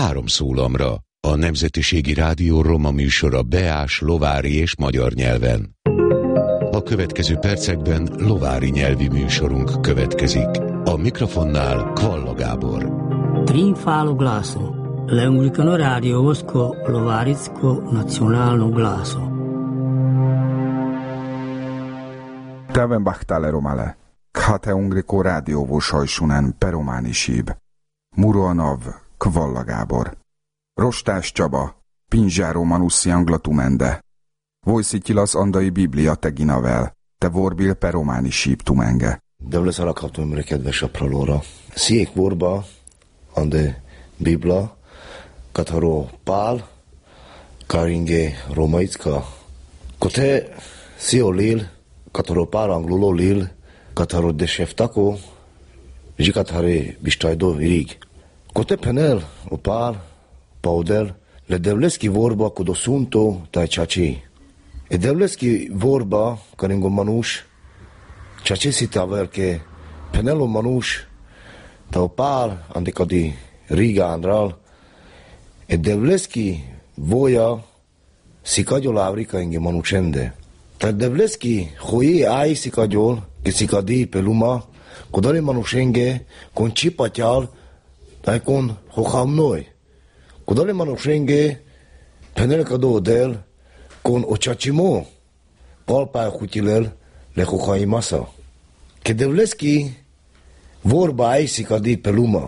3 szólamra. A Nemzetiségi Rádió roma műsora beás, lovári és magyar nyelven. A következő percekben lovári nyelvi műsorunk következik. A mikrofonnál Kvalla Gábor. Trinfalo glaso, l'anglicano radiovosko lovaricko nacionalno glaso. Teven bahtale romale, khate ungriko rádióvósajsunen perománi síb. Muroanav, Kvalla Gábor. Rostás Csaba, Pinzsáró Manussi Anglatumende. Vojszityilasz andai Biblia teginavel, te vorbil perománi síb tumenge. Devles alakhatom emre kedves apralóra. Sziék vorba, ande Bibla, kataro pál, karinge romaicka. Kote szio lil, kataro pál anglulo lil, kataro desheftako, zsikatare bistajdo virig. Kote penel, o pál, paudel, le devleski vorba kodosunto tai chachi. E devleski vorba karingo manus, chachi sitaver ke penelo manus, tau pál andikadi Riga andral, e devleski voja sikagyol Afrika inge manusende. Ta devleski hoye ai sikagyol, ke sikadi peluma, kodare manusenge kon chipatyal, tai kon hochamnoi. Kodale manusenge penel kado del kon ochachimo palpa hutilel le hochaimasa. Ke devleski vorba ai sikadi peluma.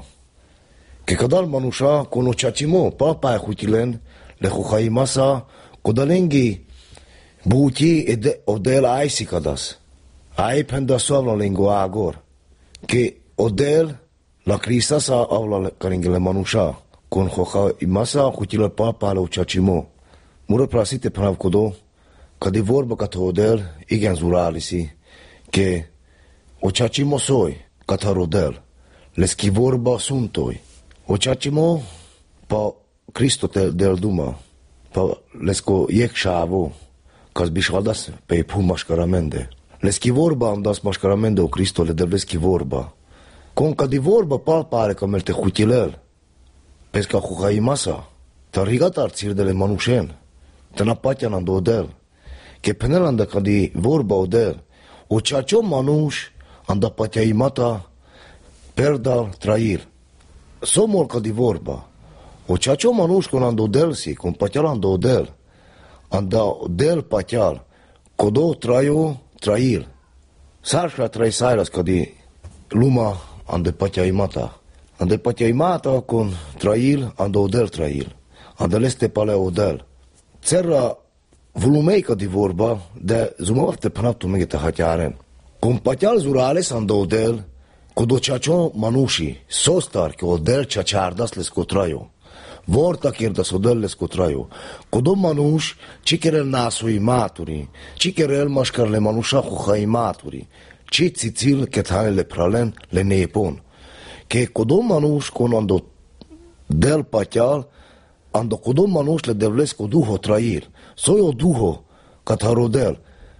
Ke kadal manusha kon ochachimo palpa hutilen le hochaimasa kodalengi buti odel ai sikadas. Ai pendasovla lingua agor. Ke odel la kristasa avla karingele manusha. Con hoja imasa hutila papa la uchachimo. Mura prasite prav kodo, kadi vorba katodel igen zuralisi, ke uchachimo soy katarodel, leski vorba suntoi. Uchachimo pa Kristo del duma, pa lesko jekšavo, kas bishaldas pe pu maškaramende. Leski vorba andas maškaramende o Kristo le devleski vorba. Con kadi vorba palpare kamelte hutilel, pesca hochaimasa, ta rigatar țirdele manushen, ta napatian ando odel, ke penel anda kadi vorba odel, o ceacio manush anda patiaimata perdal trail. Somol kadi vorba, o ceacio manush con ando odelsi, con patial ando odel, anda odel patial, kodo traio trail. Sarșla trai sairas kadi luma ande patiaimata. Ande patiaimata con trail, ande odel trail. Ande leste pale odel. Cerra volumeica di vorba, de zumavate panaptu megete hatyaren. Con patial zurales ande odel, kodo ceacio manushi, sostar ke odel ceaciardas lesko traio. Vorta kirdas odel lesko traio. Kodo manush, cikerel nasui maturi, cikerel mașcarle manusha hochai maturi, ci țițil kethanele pralen le neepon. Che kodom manus con ando del patial, ando kodom manus le devlesko duho trair, soyo duho katarodel.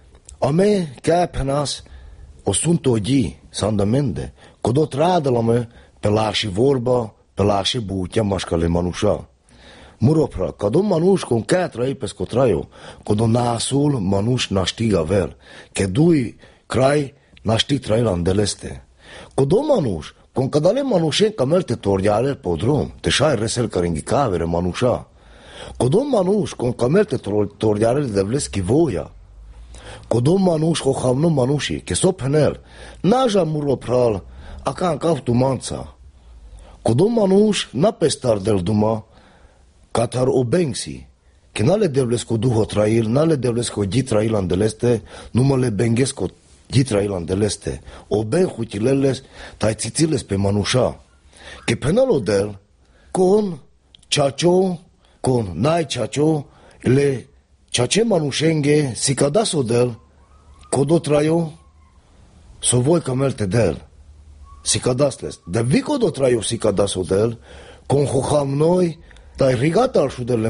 Ame kepenas o sunto gi sandamende, kodo tradalame pelashi vorba, pelashi butja maškale manusha. Muropra, kodom manus con ketrai pesko traio, kodo nasul manus naštiga vel, ke dui krai našti trailan deleste. Kodom manus con cadale manushen camelte tordiale po drum, te shai resel caringi cavere manusha. Codom manus con camelte tordiale devleski voja. Codom manus ho hamno manushi, che so penel, naja muro pral, akan kaftu manța. Codom manus na pestar del duma, catar obengsi, che nale devlesko duho trail, nale devlesko di trail andeleste, numele bengesco Ditra ilandeleste, o ben hutileles, tai țițiles pe manusha. Che penalo del, con ceacio, con nai ceacio, le ceace manushenge, sicadaso del, kodo traio, so voi camelte del, sicadasles. De vi kodo traio sicadaso del, con hoham noi, tai rigatal șudele